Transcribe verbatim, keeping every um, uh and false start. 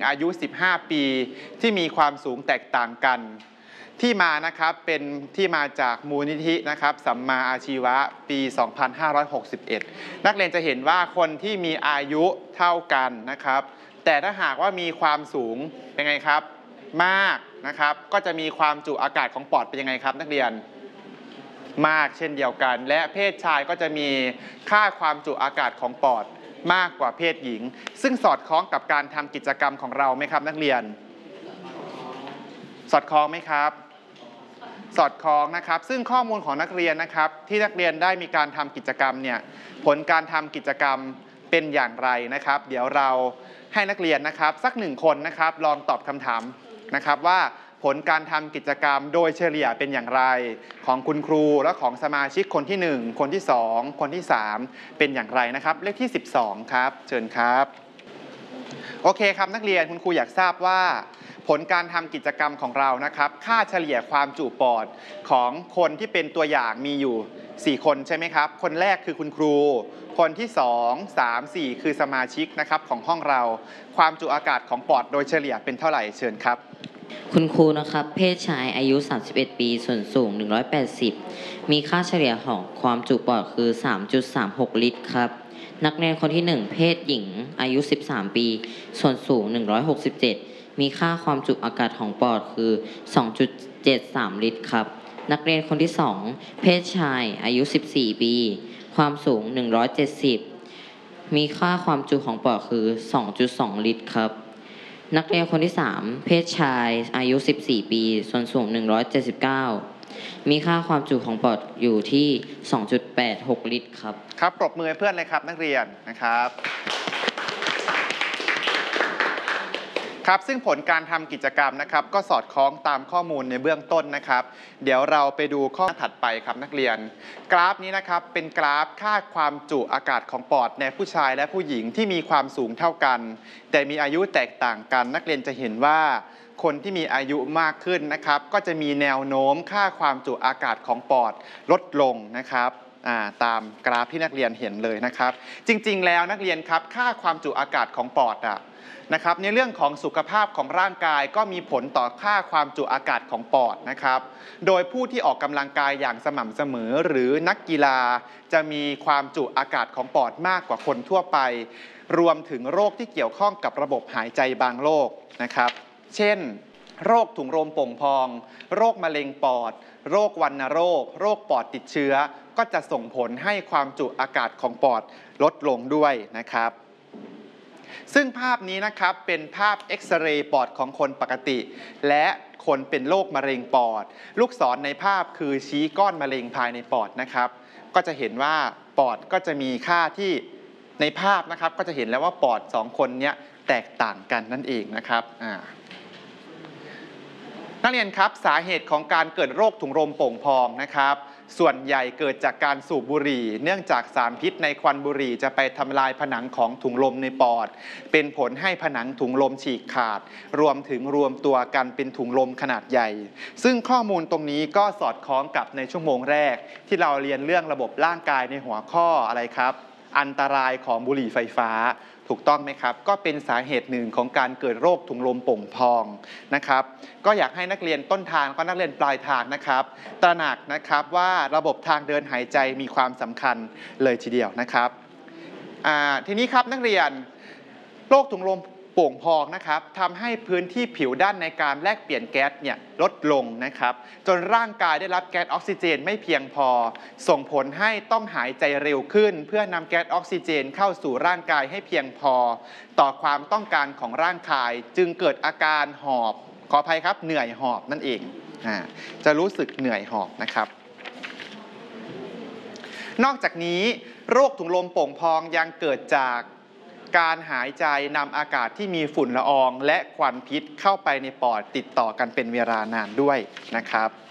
อายุสิบห้าปีที่มีความสูงแตกต่างกันที่มานะครับเป็นที่มาจากมูลนิธินะครับสัมมาอาชีวะปี สองพันห้าร้อยหกสิบเอ็ด นักเรียนจะเห็นว่าคนที่มีอายุเท่ากันนะครับแต่ถ้าหากว่ามีความสูงเป็นไงครับมากนะครับก็จะมีความจุอากาศของปอดเป็นยังไงครับนักเรียนมากเช่นเดียวกันและเพศชายก็จะมีค่าความจุอากาศของปอดมากกว่าเพศหญิงซึ่งสอดคล้องกับการทำกิจกรรมของเราไหมครับนักเรียนสอดคล้องไหมครับสอดคล้องนะครับซึ่งข้อมูลของนักเรียนนะครับที่นักเรียนได้มีการทำกิจกรรมเนี่ยผลการทำกิจกรรมเป็นอย่างไรนะครับเดี๋ยวเราให้นักเรียนนะครับสักหนึ่งคนนะครับลองตอบคำถามนะครับว่าผลการทำกิจกรรมโดยเฉลี่ยเป็นอย่างไรของคุณครูและของสมาชิกคนที่หนึ่งคนที่สองคนที่สามเป็นอย่างไรนะครับเลขที่สิบสองครับเชิญครับโอเคครับนักเรียนคุณครูอยากทราบว่าผลการทำกิจกรรมของเรานะครับค่าเฉลี่ยความจุปอดของคนที่เป็นตัวอย่างมีอยู่สี่คนใช่ไหมครับคนแรกคือคุณครูคนที่สอง สาม สี่คือสมาชิกนะครับของห้องเราความจุอากาศของปอดโดยเฉลี่ยเป็นเท่าไหร่เชิญครับคุณครูนะครับเพศชายอายุสามสิบเอ็ดปีส่วนสูงหนึ่งร้อยแปดสิบมีค่าเฉลี่ยของความจุปอดคือ สามจุดสามหก ลิตรครับนักเรียนคนที่หนึ่งเพศหญิงอายุสิบสามปีส่วนสูงหนึ่งร้อยหกสิบเจ็ดมีค่าความจุอากาศของปอดคือ สองจุดเจ็ดสาม ลิตรครับนักเรียนคนที่สองเพศชายอายุสิบสี่ปีความสูงหนึ่งร้อยเจ็ดสิบมีค่าความจุของปอดคือ สองจุดสอง ลิตรครับนักเรียนคนที่สามเพศชายอายุสิบสี่ปีส่วนสูงหนึ่งร้อยเจ็ดสิบเก้ามีค่าความจุของปอดอยู่ที่ สองจุดแปดหก ลิตรครับครับปรบมือให้เพื่อนเลยครับนักเรียนนะครับครับซึ่งผลการทำกิจกรรมนะครับก็สอดคล้องตามข้อมูลในเบื้องต้นนะครับเดี๋ยวเราไปดูข้อถัดไปครับนักเรียนกราฟนี้นะครับเป็นกราฟค่าความจุอากาศของปอดในผู้ชายและผู้หญิงที่มีความสูงเท่ากันแต่มีอายุแตกต่างกันนักเรียนจะเห็นว่าคนที่มีอายุมากขึ้นนะครับก็จะมีแนวโน้มค่าความจุอากาศของปอดลดลงนะครับตามกราฟที่นักเรียนเห็นเลยนะครับจริงๆแล้วนักเรียนครับค่าความจุอากาศของปอดอะนะครับในเรื่องของสุขภาพของร่างกายก็มีผลต่อค่าความจุอากาศของปอดนะครับโดยผู้ที่ออกกำลังกายอย่างสม่ำเสมอหรือนักกีฬาจะมีความจุอากาศของปอดมากกว่าคนทั่วไปรวมถึงโรคที่เกี่ยวข้องกับระบบหายใจบางโรคนะครับเช่นโรคถุงลมโป่งพองโรคมะเร็งปอดโรควัณโรคโรคปอดติดเชื้อก็จะส่งผลให้ความจุอากาศของปอดลดลงด้วยนะครับซึ่งภาพนี้นะครับเป็นภาพเอ็กซเรย์ปอดของคนปกติและคนเป็นโรคมะเร็งปอดลูกศรในภาพคือชี้ก้อนมะเร็งภายในปอดนะครับก็จะเห็นว่าปอดก็จะมีค่าที่ในภาพนะครับก็จะเห็นแล้วว่าปอดสองคนนี้แตกต่างกันนั่นเองนะครับอ่านักเรียนครับสาเหตุของการเกิดโรคถุงลมโป่งพองนะครับส่วนใหญ่เกิดจากการสูบบุหรี่เนื่องจากสารพิษในควันบุหรี่จะไปทำลายผนังของถุงลมในปอดเป็นผลให้ผนังถุงลมฉีกขาดรวมถึงรวมตัวกันเป็นถุงลมขนาดใหญ่ซึ่งข้อมูลตรงนี้ก็สอดคล้องกับในชั่วโมงแรกที่เราเรียนเรื่องระบบร่างกายในหัวข้ออะไรครับอันตรายของบุหรี่ไฟฟ้าถูกต้องไหมครับก็เป็นสาเหตุหนึ่งของการเกิดโรคถุงลมโป่งพองนะครับก็อยากให้นักเรียนต้นทางก็นักเรียนปลายทางนะครับตระหนักนะครับว่าระบบทางเดินหายใจมีความสำคัญเลยทีเดียวนะครับทีนี้ครับนักเรียนโรคถุงลมโป่งพองนะครับทำให้พื้นที่ผิวด้านในการแลกเปลี่ยนแก๊สเนี่ยลดลงนะครับจนร่างกายได้รับแก๊สออกซิเจนไม่เพียงพอส่งผลให้ต้องหายใจเร็วขึ้นเพื่อนำแก๊สออกซิเจนเข้าสู่ร่างกายให้เพียงพอต่อความต้องการของร่างกายจึงเกิดอาการหอบขออภัยครับเหนื่อยหอบนั่นเองจะรู้สึกเหนื่อยหอบนะครับนอกจากนี้โรคถุงลมโป่งพองยังเกิดจากการหายใจนำอากาศที่มีฝุ่นละอองและควันพิษเข้าไปในปอดติดต่อกันเป็นเวลานานด้วยนะครับ